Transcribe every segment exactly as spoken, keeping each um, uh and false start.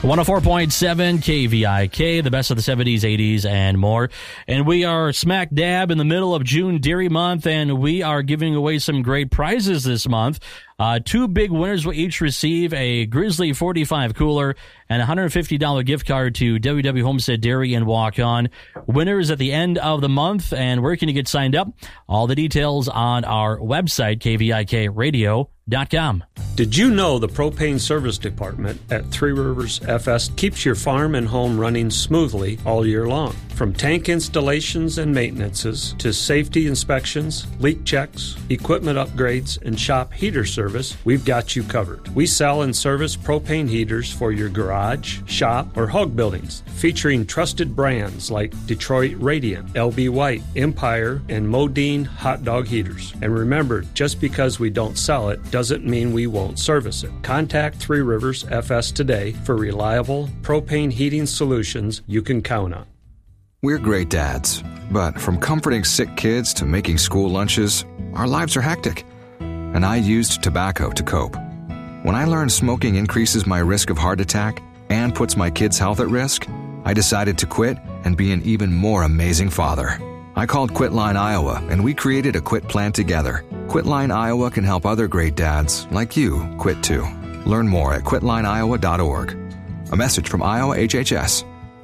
one oh four point seven K V I K, the best of the seventies, eighties, and more. And we are smack dab in the middle of June Dairy Month, and we are giving away some great prizes this month. Uh, two big winners will each receive a Grizzly forty-five cooler and a one hundred fifty dollars gift card to W W Homestead Dairy and Walk On. Winners at the end of the month, and where can you get signed up? All the details on our website, K V I K radio dot com. Did you know the propane service department at Three Rivers F S keeps your farm and home running smoothly all year long? From tank installations and maintenances to safety inspections, leak checks, equipment upgrades, and shop heater service, we've got you covered. We sell and service propane heaters for your garage, shop, or hog buildings, featuring trusted brands like Detroit Radiant, L B White, Empire, and Modine hot dog heaters. And remember, just because we don't sell it doesn't mean we won't service it. Contact Three Rivers F S today for reliable propane heating solutions you can count on. We're great dads, but from comforting sick kids to making school lunches, our lives are hectic. And I used tobacco to cope. When I learned smoking increases my risk of heart attack and puts my kids' health at risk, I decided to quit and be an even more amazing father. I called Quitline Iowa, and we created a quit plan together. Quitline Iowa can help other great dads, like you, quit too. Learn more at quitline iowa dot org. A message from Iowa H H S.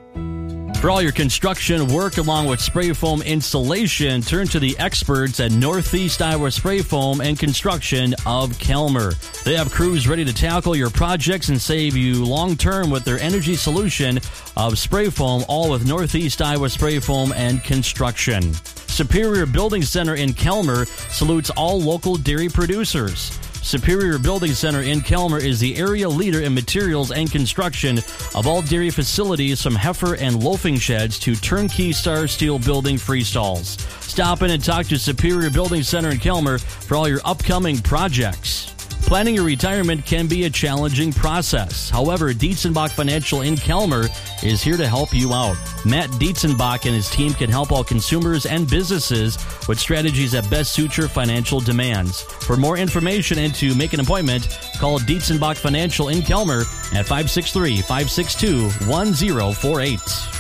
For all your construction work along with spray foam installation, turn to the experts at Northeast Iowa Spray Foam and Construction of Kelmer. They have crews ready to tackle your projects and save you long-term with their energy solution of spray foam, all with Northeast Iowa Spray Foam and Construction. Superior Building Center in Kelmer salutes all local dairy producers. Superior Building Center in Kelmer is the area leader in materials and construction of all dairy facilities, from heifer and loafing sheds to turnkey Star Steel building freestalls. Stop in and talk to Superior Building Center in Kelmer for all your upcoming projects. Planning your retirement can be a challenging process. However, Dietzenbach Financial in Kelmer is here to help you out. Matt Dietzenbach and his team can help all consumers and businesses with strategies that best suit your financial demands. For more information and to make an appointment, call Dietzenbach Financial in Kelmer at five six three, five six two, one zero four eight.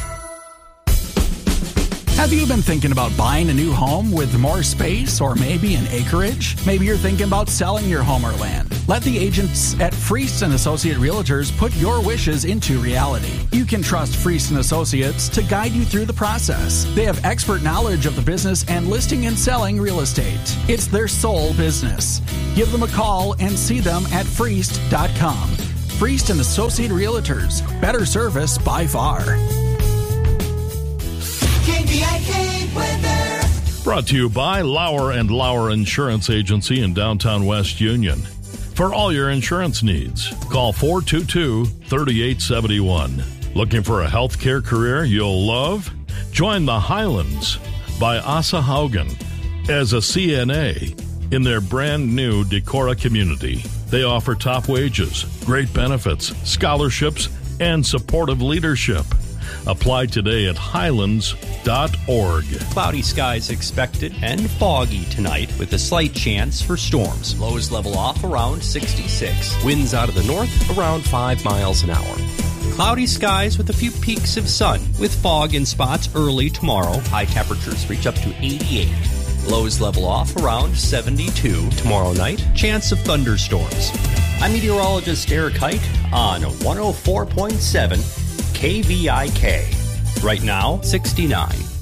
Have you been thinking about buying a new home with more space or maybe an acreage? Maybe you're thinking about selling your home or land. Let the agents at Friest and Associate Realtors put your wishes into reality. You can trust Friest and Associates to guide you through the process. They have expert knowledge of the business and listing and selling real estate. It's their sole business. Give them a call and see them at friest dot com. Friest and Associate Realtors. Better service by far. K V I K weather. Brought to you by Lauer and Lauer Insurance Agency in downtown West Union. For all your insurance needs, call four two two, three eight seven one. Looking for a healthcare career you'll love? Join the Highlands by Asa Haugen as a C N A in their brand new Decorah community. They offer top wages, great benefits, scholarships, and supportive leadership. Apply today at highlands dot org. Cloudy skies expected and foggy tonight with a slight chance for storms. Lows level off around sixty-six. Winds out of the north around five miles an hour. Cloudy skies with a few peaks of sun with fog in spots early tomorrow. High temperatures reach up to eighty-eight. Lows level off around seventy-two. Tomorrow night, chance of thunderstorms. I'm meteorologist Eric Hike on one oh four point seven K V I K. Right now, sixty-nine.